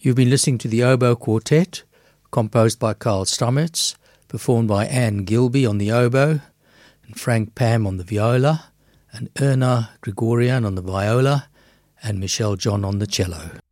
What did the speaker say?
You've been listening to the Oboe Quartet, composed by Carl Stamets, performed by Anne Gilby on the oboe, and Frank Pam on the viola, and Erna Gregorian on the viola, and Michelle John on the cello.